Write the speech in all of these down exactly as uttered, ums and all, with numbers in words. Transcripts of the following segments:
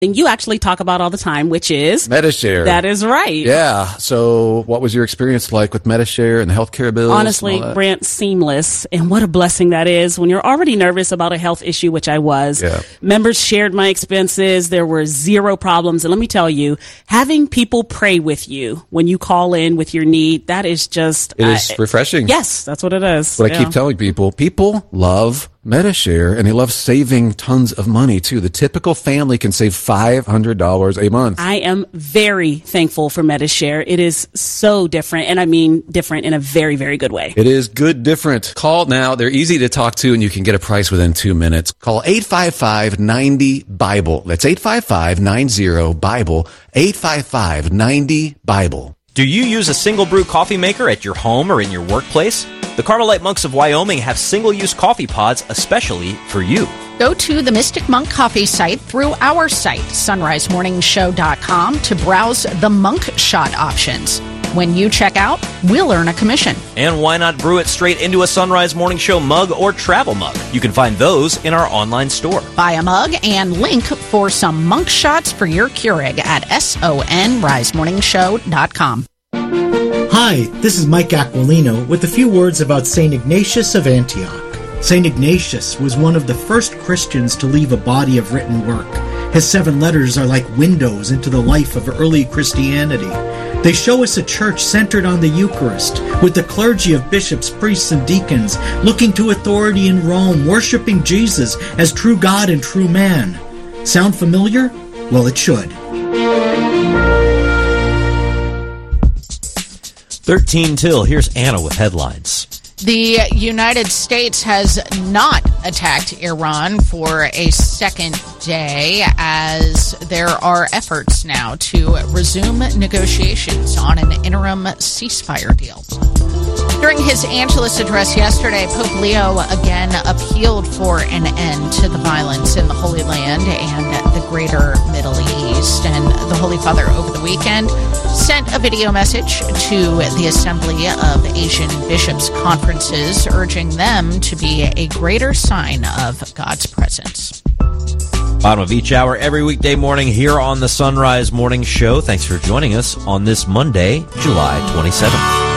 And you actually talk about all the time, which is Medi-Share. That is right. Yeah. So what was your experience like with Medi-Share and the healthcare bills? Honestly, Brent, seamless. And what a blessing that is when you're already nervous about a health issue, which I was. Yeah. Members shared my expenses. There were zero problems. And let me tell you, having people pray with you when you call in with your need, that is just... It is uh, refreshing. Yes, that's what it is. What yeah. I keep telling people, people love Medi-Share, and they love saving tons of money, too. The typical family can save five hundred dollars a month. I am very thankful for Medi-Share. It is so different, and I mean different in a very, very good way. It is good different. Call now. They're easy to talk to, and you can get a price within two minutes. Call eight five five, nine zero, BIBLE. That's eight five five, nine zero, BIBLE. eight five five, nine zero, BIBLE. Do you use a single brew coffee maker at your home or in your workplace? The Carmelite Monks of Wyoming have single-use coffee pods especially for you. Go to the Mystic Monk Coffee site through our site, sunrise morning show dot com, to browse the Monk Shot options. When you check out, we'll earn a commission. And why not brew it straight into a Sunrise Morning Show mug or travel mug? You can find those in our online store. Buy a mug and link for some Monk Shots for your Keurig at sunrise morning show dot com. Hi, this is Mike Aquilino with a few words about Saint Ignatius of Antioch. Saint Ignatius was one of the first Christians to leave a body of written work. His seven letters are like windows into the life of early Christianity. They show us a church centered on the Eucharist, with the clergy of bishops, priests, and deacons looking to authority in Rome, worshiping Jesus as true God and true man. Sound familiar? Well, it should. thirteen till, here's Anna with headlines. The United States has not attacked Iran for a second day as there are efforts now to resume negotiations on an interim ceasefire deal. During his Angelus address yesterday, Pope Leo again appealed for an end to the violence in the Holy Land and the greater Middle East. And the Holy Father over the weekend sent a video message to the Assembly of Asian Bishops conferences, urging them to be a greater sign of God's presence. Bottom of each hour every weekday morning here on the Sunrise Morning Show. Thanks for joining us on this Monday, July twenty-seventh.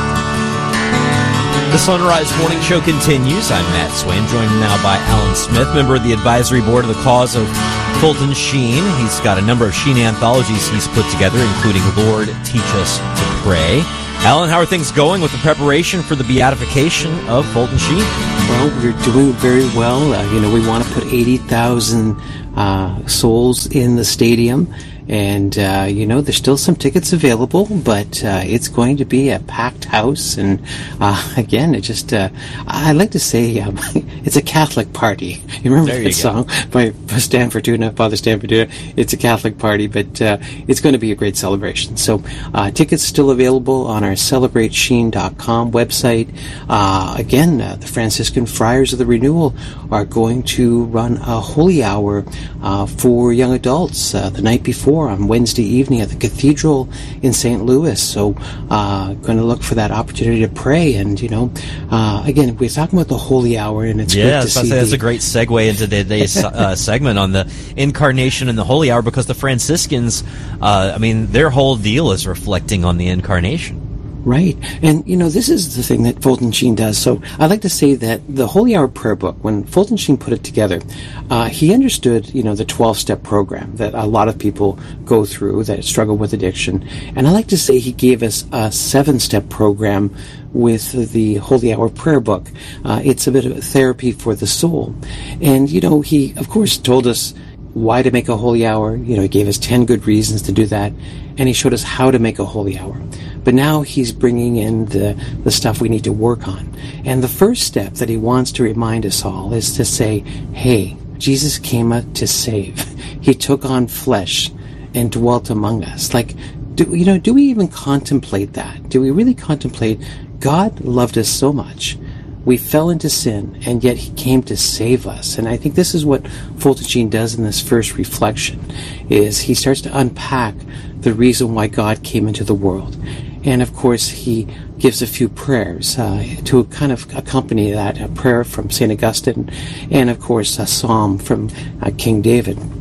The Sunrise Morning Show continues. I'm Matt Swain, joined now by Alan Smith, member of the advisory board of the cause of Fulton Sheen. He's got a number of Sheen anthologies he's put together, including Lord, Teach Us to Pray. Alan, how are things going with the preparation for the beatification of Fulton Sheen? Well, we're doing very well. Uh, you know, we want to put eighty thousand uh, souls in the stadium. And, uh, you know, there's still some tickets available, but uh, it's going to be a packed house. And, uh, again, it just, uh, I like to say um, it's a Catholic party. You remember there that you song by Stan Fortuna, Father Stan Fortuna? It's a Catholic party, but uh, it's going to be a great celebration. So uh, tickets still available on our celebrate sheen dot com website. Uh, again, uh, the Franciscan Friars of the Renewal are going to run a holy hour uh, for young adults uh, the night before, on Wednesday evening at the Cathedral in Saint Louis. So uh going to look for that opportunity to pray. And, you know, uh again, we're talking about the Holy Hour, and it's yeah, great to see. Yeah, that's the... a great segue into today's uh, segment on the Incarnation and the Holy Hour, because the Franciscans, uh, I mean, their whole deal is reflecting on the Incarnation. Right. And, you know, this is the thing that Fulton Sheen does. So I'd like to say that the Holy Hour Prayer Book, when Fulton Sheen put it together, uh, he understood, you know, the twelve-step program that a lot of people go through that struggle with addiction. And I like to say he gave us a seven-step program with the Holy Hour Prayer Book. Uh, it's a bit of a therapy for the soul. And, you know, he, of course, told us why to make a holy hour. You know, he gave us ten good reasons to do that. And he showed us how to make a holy hour. But now he's bringing in the, the stuff we need to work on. And the first step that he wants to remind us all is to say, hey, Jesus came to save. He took on flesh and dwelt among us. Like, do, you know, do we even contemplate that? Do we really contemplate God loved us so much? We fell into sin, and yet he came to save us. And I think this is what Fulton Sheen does in this first reflection, is he starts to unpack the reason why God came into the world. And, of course, he gives a few prayers uh, to kind of accompany that, a prayer from Saint Augustine, and, of course, a psalm from uh, King David.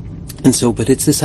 And so, but it's this